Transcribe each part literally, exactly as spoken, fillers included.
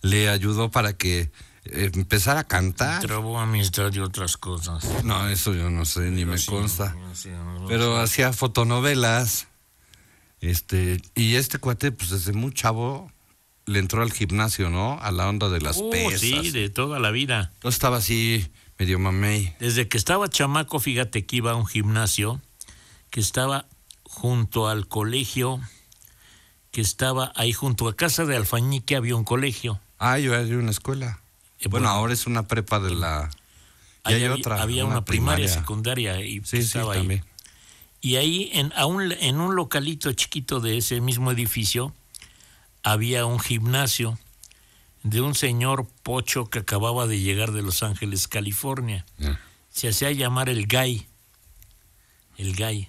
le ayudó para que eh, empezara a cantar. Trabó amistad y otras cosas. No, eso yo no sé, ni Pero me sí, consta. sí, no, Pero sí. hacía fotonovelas. Este, y este cuate, pues desde muy chavo, le entró al gimnasio, ¿no? A la onda de las Uh, pesas. sí, de toda la vida. No estaba así, medio mamey. Desde que estaba chamaco, fíjate que iba a un gimnasio que estaba junto al colegio, que estaba ahí junto a casa de Alfañique, había un colegio. Ah, yo hay una escuela. Eh, Bueno, bueno, ahora es una prepa de la... Y ahí hay había, otra. había una, primaria, secundaria, y Sí, sí, estaba ahí. también. Y ahí, en, a un, en un localito chiquito de ese mismo edificio, había un gimnasio de un señor pocho que acababa de llegar de Los Ángeles, California. Yeah. Se hacía llamar el Gay. El Gay.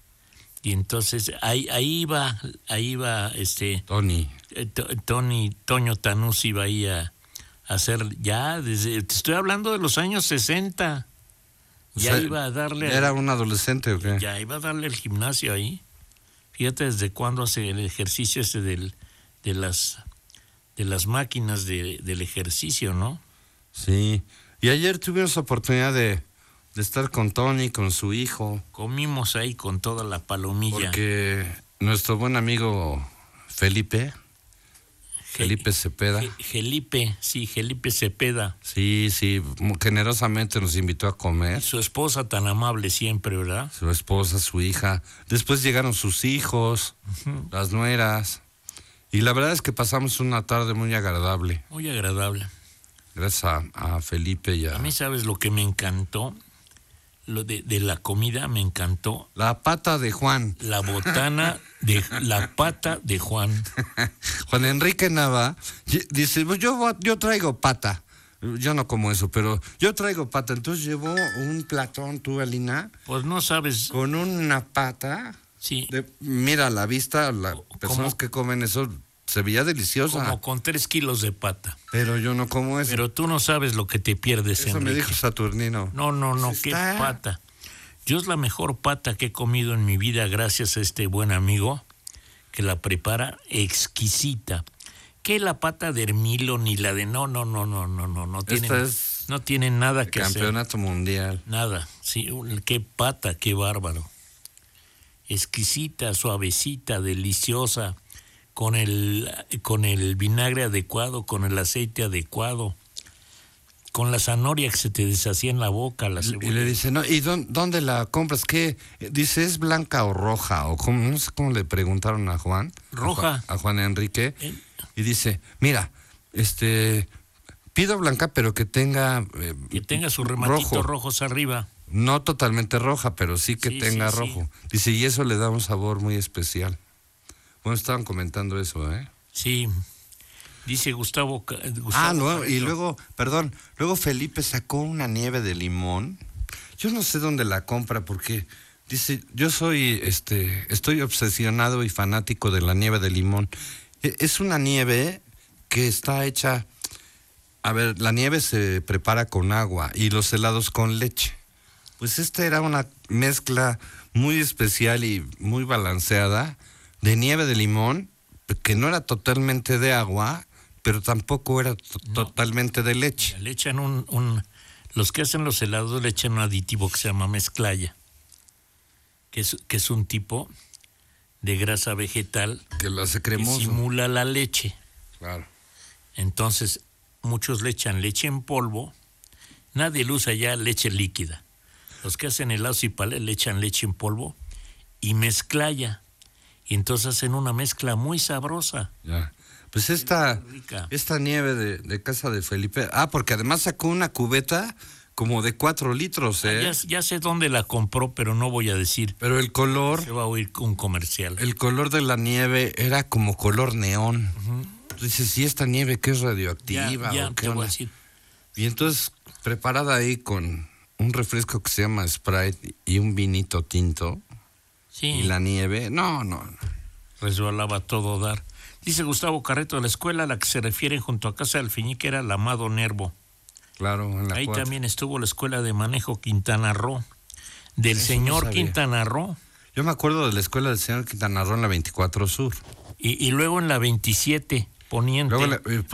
Y entonces ahí, ahí iba, ahí iba este Tony. eh, to- Tony, Toño Tanús iba ahí a, a hacer ya desde, te estoy hablando de los años sesenta. O Ya sea, iba a darle. ¿Era un adolescente o qué? Ya iba a darle el gimnasio ahí. Fíjate desde cuándo hace el ejercicio este del, de las de las máquinas de, del ejercicio, ¿no? Sí. Y ayer tuvimos oportunidad de, de estar con Tony, con su hijo. Comimos ahí con toda la palomilla. Porque nuestro buen amigo Felipe, Ge- Felipe Cepeda, Ge- Felipe, sí, Felipe Cepeda. sí, sí, muy generosamente nos invitó a comer. Su esposa tan amable siempre, ¿verdad? Su esposa, su hija. Después llegaron sus hijos, Ujú. las nueras. Y la verdad es que pasamos una tarde muy agradable. Muy agradable. Gracias a, a Felipe y a... A mí, ¿sabes lo que me encantó? Lo de, de la comida me encantó. La pata de Juan. La botana de la pata de Juan. Juan Enrique Nava y- dice, "Pues yo, voy- yo traigo pata. Yo no como eso, pero yo traigo pata." Entonces llevó un platón, tú, Alina, Pues no sabes, con una pata. sí, De, mira, a la vista, las Co- personas como- que comen eso se veía deliciosa. como con tres kilos de pata. Pero yo no como eso. Pero tú no sabes lo que te pierdes, eso me Enrique. dijo Saturnino. No, no, no, Pues qué está- pata. Yo es la mejor pata que he comido en mi vida gracias a este buen amigo que la prepara exquisita. Que la pata de Hermilo ni la de no, no, no, no, no, no, no tienen, Esta es no tienen nada el que hacer. campeonato mundial. Nada, sí, qué pata, qué bárbaro. Exquisita, suavecita, deliciosa, con el, con el vinagre adecuado, con el aceite adecuado, con la zanahoria que se te deshacía en la boca, la Y cebolla. le dice, no, ¿y dónde, dónde la compras? ¿Qué? Dice, ¿es blanca o roja? O cómo, no sé cómo le preguntaron a Juan. Roja. A Juan, a Juan Enrique. Eh, Y dice, mira, este, pido blanca, pero que tenga... eh, Que tenga sus rematitos rojo. rojos arriba. No totalmente roja, pero sí que Sí, tenga sí, sí. rojo. Dice, y eso le da un sabor muy especial. Bueno, estaban comentando eso, ¿eh? Sí. Dice Gustavo. Ca- Gustavo Ah, no, y Carreto. luego, perdón, luego Felipe sacó una nieve de limón. Yo no sé dónde la compra porque dice, yo soy, este, estoy obsesionado y fanático de la nieve de limón. E- Es una nieve que está hecha, a ver, la nieve se prepara con agua y los helados con leche. Pues esta era una mezcla muy especial y muy balanceada de nieve de limón, que no era totalmente de agua, pero tampoco era to- No. totalmente de leche. Le echan un, un. Los que hacen los helados le echan un aditivo que se llama mezclaya, que es, que es un tipo de grasa vegetal Que lo hace que cremoso. simula la leche. Claro. Entonces, muchos le echan leche en polvo. Nadie le usa ya leche líquida. Los que hacen helados y palés le echan leche en polvo y mezclaya. Y entonces hacen una mezcla muy sabrosa. Ya. Pues esta, Rica. esta nieve de, de casa de Felipe. Ah, porque además sacó una cubeta como de cuatro litros, ¿eh? Ya, ya sé dónde la compró, pero no voy a decir. Pero el color, Se va a oír un comercial. el color de la nieve era como color neón. Ujú. Dices, ¿y esta nieve qué es Ya, radioactiva? ya o te qué voy a onda? decir. Y entonces, preparada ahí con un refresco que se llama Sprite y un vinito tinto Sí, y la nieve. No, no, no. resbalaba todo dar. Dice Gustavo Carreto, de la escuela a la que se refieren junto a casa del Alfeñique era la Amado Nervo. Claro, en la Ahí cuatro. también estuvo la escuela de manejo Quintana Roo, del Eso no señor sabía. Quintana Roo. Yo me acuerdo de la escuela del señor Quintana Roo en la veinticuatro Sur. Y, y luego en la veintisiete Poniente. Luego la- eh,